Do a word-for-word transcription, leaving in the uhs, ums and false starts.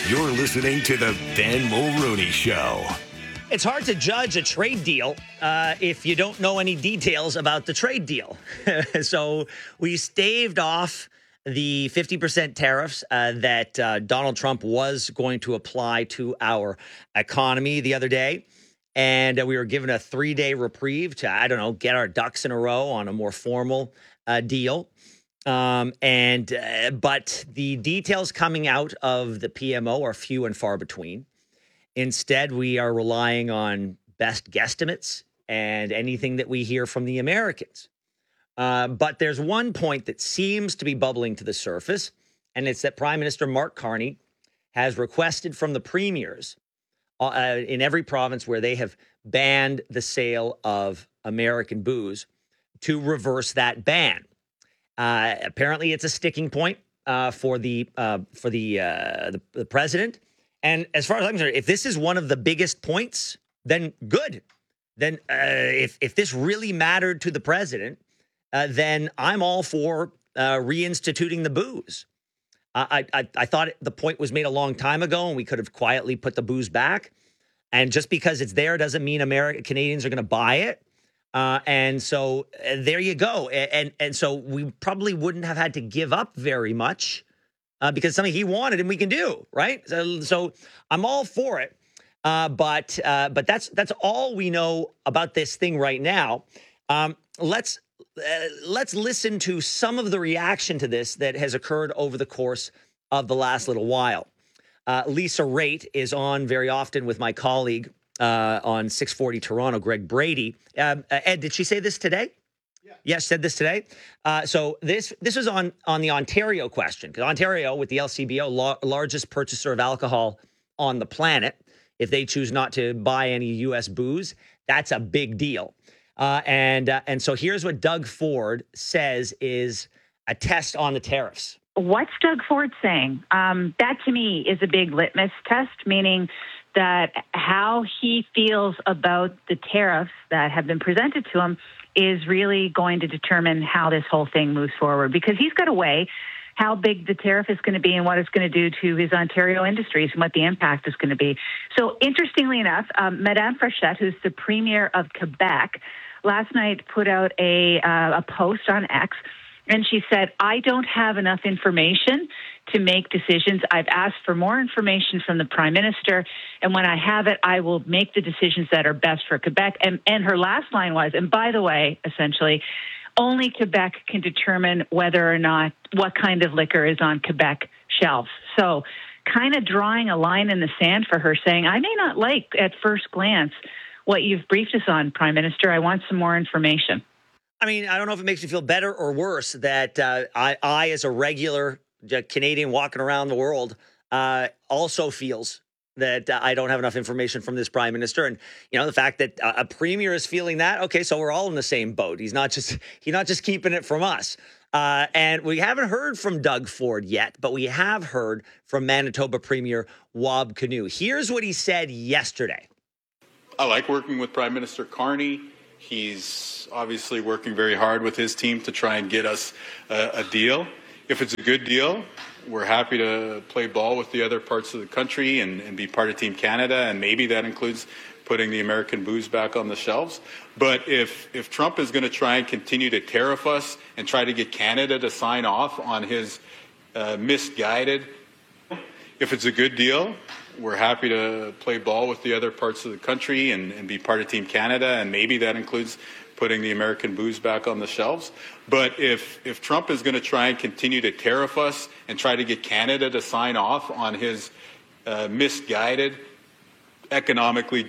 You're listening to the Ben Mulrooney Show. It's hard to judge a trade deal uh, if you don't know any details about the trade deal. So we staved off the fifty percent tariffs uh, that uh, Donald Trump was going to apply to our economy the other day. And uh, we were given a three-day reprieve to, I don't know, get our ducks in a row on a more formal uh, deal. Um, and uh, but the details coming out of the P M O are few and far between. Instead, we are relying on best guesstimates and anything that we hear from the Americans. Uh, but there's one point that seems to be bubbling to the surface, and it's that Prime Minister Mark Carney has requested from the premiers uh, in every province where they have banned the sale of American booze to reverse that ban. Uh, apparently, it's a sticking point uh, for the uh, for the, uh, the the president. And as far as I'm concerned, if this is one of the biggest points, then good. Then uh, if if this really mattered to the president, uh, then I'm all for uh, reinstituting the booze. I, I I thought the point was made a long time ago, and we could have quietly put the booze back. And just because it's there doesn't mean American Canadians are going to buy it. Uh, and so uh, there you go. And, and and so we probably wouldn't have had to give up very much uh, because something he wanted and we can do, right? So, so I'm all for it. Uh, but uh, but that's that's all we know about this thing right now. Um, let's uh, let's listen to some of the reaction to this that has occurred over the course of the last little while. Uh, Lisa Raitt is on very often with my colleague Uh, on six forty Toronto, Greg Brady. Um, uh, Ed, did she say this today? Yeah. Yes, said this today. Uh, so this this was on on the Ontario question, because Ontario, with the L C B O, la- largest purchaser of alcohol on the planet, if they choose not to buy any U S booze, that's a big deal. Uh, and uh, and so here's what Doug Ford says is a test on the tariffs. What's Doug Ford saying? Um, that to me is a big litmus test, meaning that how he feels about the tariffs that have been presented to him is really going to determine how this whole thing moves forward, because he's got to weigh how big the tariff is going to be and what it's going to do to his Ontario industries and what the impact is going to be. So interestingly enough, um, Madame Frechette, who's the Premier of Quebec, last night put out a, uh, a post on X, and she said, I don't have enough information to make decisions. I've asked for more information from the Prime Minister, and when I have it, I will make the decisions that are best for Quebec. And, and her last line was, and by the way, essentially, only Quebec can determine whether or not what kind of liquor is on Quebec shelves. So kind of drawing a line in the sand for her, saying, I may not like at first glance what you've briefed us on, Prime Minister. I want some more information. I mean, I don't know if it makes you feel better or worse that uh, I, I, as a regular Canadian walking around the world, uh, also feels that uh, I don't have enough information from this prime minister. And, you know, the fact that uh, a premier is feeling that, okay, so we're all in the same boat. He's not just he's not just keeping it from us. Uh, and we haven't heard from Doug Ford yet, but we have heard from Manitoba Premier Wab Kinew. Here's what he said yesterday. I like working with Prime Minister Carney. He's obviously working very hard with his team to try and get us a, a deal. If it's a good deal, we're happy to play ball with the other parts of the country and, and be part of Team Canada, and maybe that includes putting the American booze back on the shelves. But if, if Trump is going to try and continue to tariff us and try to get Canada to sign off on his uh, misguided, if it's a good deal, we're happy to play ball with the other parts of the country and, and be part of Team Canada, and maybe that includes putting the American booze back on the shelves. But if if Trump is going to try and continue to tariff us and try to get Canada to sign off on his uh, misguided, economically